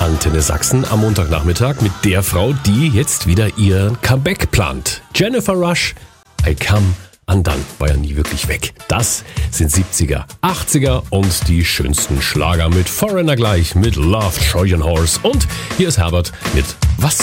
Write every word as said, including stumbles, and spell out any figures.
Antenne Sachsen am Montagnachmittag mit der Frau, die jetzt wieder ihr Comeback plant. Jennifer Rush, I Come Undone, war ja nie wirklich weg. Das sind siebziger, achtziger und die schönsten Schlager mit Foreigner gleich, mit Love Trojan Horse. Und hier ist Herbert mit Was